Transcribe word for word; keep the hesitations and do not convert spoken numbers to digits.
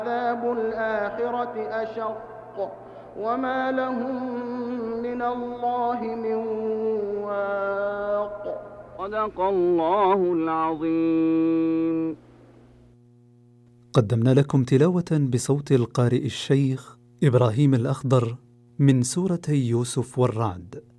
عذاب الآخرة أشق وما لهم من الله من واق. صدق الله العظيم. قدمنا لكم تلاوة بصوت القارئ الشيخ إبراهيم الأخضر من سورتي يوسف والرعد.